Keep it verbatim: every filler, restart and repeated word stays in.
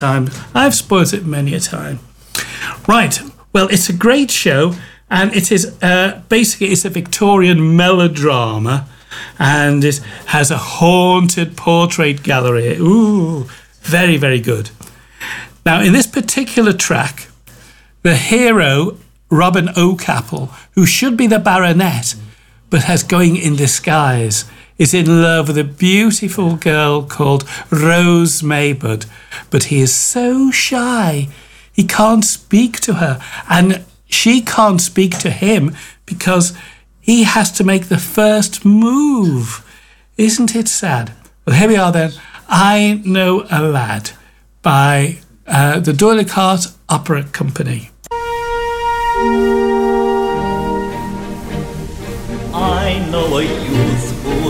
time. I've spoilt it many a time. Right. Well, it's a great show, and it is uh, basically it's a Victorian melodrama, and it has a haunted portrait gallery. Ooh, very, very good. Now, in this particular track, the hero, Robin O'Capple, who should be the baronet, but has going in disguise, is in love with a beautiful girl called Rose Maybudd, but he is so shy, he can't speak to her, and she can't speak to him because he has to make the first move. Isn't it sad? Well, here we are then. I Know a Lad by uh, the D'Oyly Carte Opera Company.